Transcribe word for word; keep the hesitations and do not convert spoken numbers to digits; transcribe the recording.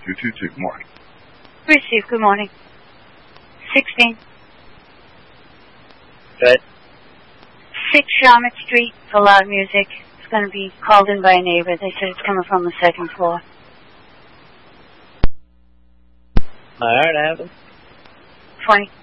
two two two. Good morning. Receive. Good morning. sixteen. Good. six Charlotte Street for loud music. It's going to be called in by a neighbor. They said it's coming from the second floor. All right, I have them. twenty.